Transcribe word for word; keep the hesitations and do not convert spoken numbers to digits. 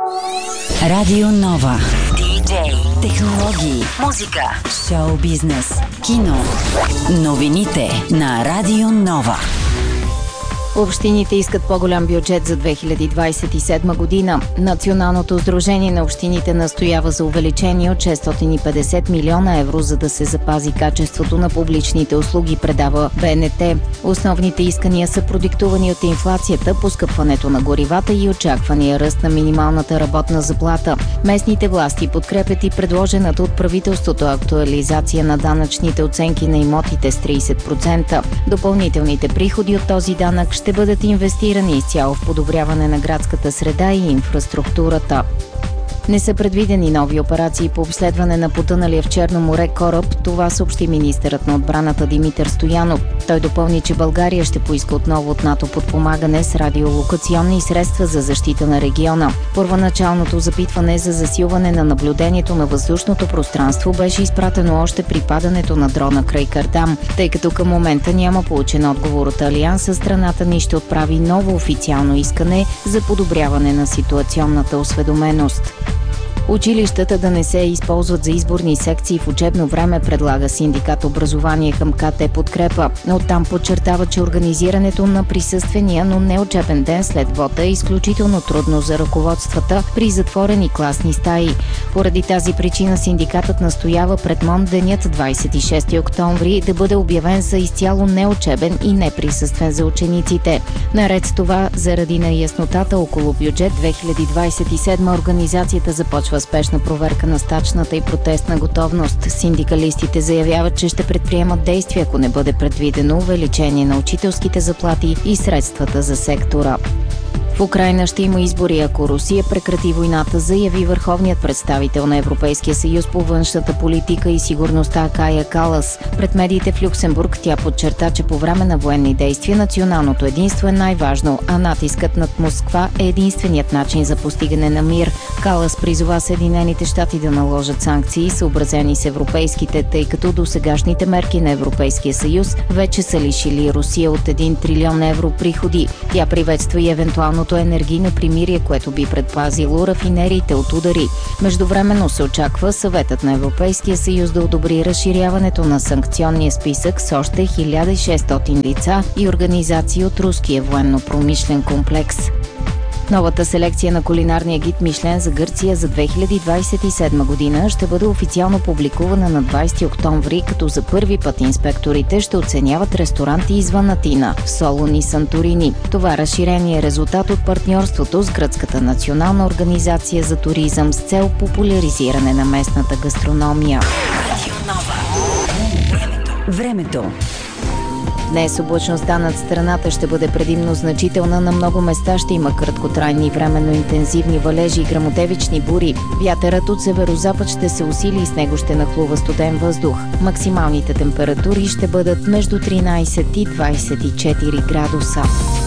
Радио Нова. Диджей, технологии, музика, шоу бизнес, кино. Новините на Радио Нова. Общините искат по-голям бюджет за две хиляди двадесет и седма година. Националното сдружение на общините настоява за увеличение от шестстотин и петдесет милиона евро, за да се запази качеството на публичните услуги, предава Б Н Т. Основните искания са продиктувани от инфлацията, поскъпването на горивата и очаквания ръст на минималната работна заплата. Местните власти подкрепят и предложената от правителството актуализация на данъчните оценки на имотите с тридесет процента. Допълнителните приходи от този данък ще бъдат инвестирани изцяло в подобряване на градската среда и инфраструктурата. Не са предвидени нови операции по обследване на потъналия в Черно море кораб. Това съобщи министърът на отбраната Димитър Стоянов. Той допълни, че България ще поиска отново от НАТО подпомагане с радиолокационни средства за защита на региона. Първоначалното запитване за засилване на наблюдението на въздушното пространство беше изпратено още при падането на дрона край Кардам. Тъй като към момента няма получен отговор от Алианса, страната ни ще отправи ново официално искане за подобряване на ситуационната осведоменост. Училищата да не се използват за изборни секции в учебно време, предлага синдикат Образование към К Т Подкрепа. Оттам подчертава, че организирането на присъствения, но не учебен ден след вота е изключително трудно за ръководствата при затворени класни стаи. Поради тази причина синдикатът настоява пред М O Н денят двадесет и шести октомври да бъде обявен за изцяло неучебен и неприсъствен за учениците. Наред с това, заради неяснотата около бюджет две хиляди двадесет и седма, организацията започва спешна проверка на стачната и протестна готовност. Синдикалистите заявяват, че ще предприемат действия, ако не бъде предвидено увеличение на учителските заплати и средствата за сектора. В Украйна ще има избори, ако Русия прекрати войната, заяви върховният представител на Европейския съюз по външната политика и сигурността Кая Калас. Пред медиите в Люксембург тя подчерта, че по време на военни действия националното единство е най-важно, а натискът над Москва е единственият начин за постигане на мир. Калас призова Съединените щати да наложат санкции, съобразени с европейските, тъй като досегашните мерки на Европейския съюз вече са лишили Русия от един трилион евро приходи. Тя приветства и евентуално енергийно примирие, което би предпазило рафинериите от удари. Междувременно се очаква Съветът на Европейския съюз да одобри разширяването на санкционния списък с още хиляда и шестстотин лица и организации от руския военно-промишлен комплекс. Новата селекция на кулинарния гид Мишлен за Гърция за две хиляди двадесет и седма година ще бъде официално публикувана на двадесети октомври, като за първи път инспекторите ще оценяват ресторанти извън Атина, в Солун и Санторини. Това разширение е резултат от партньорството с Гръцката национална организация за туризъм с цел популяризиране на местната гастрономия. Времето. Днес облачността над страната ще бъде предимно значителна. На много места ще има краткотрайни временно интензивни валежи и гръмотевични бури. Вятърът от северозапад ще се усили и с него ще нахлува студен въздух. Максималните температури ще бъдат между тринадесет и двадесет и четири градуса.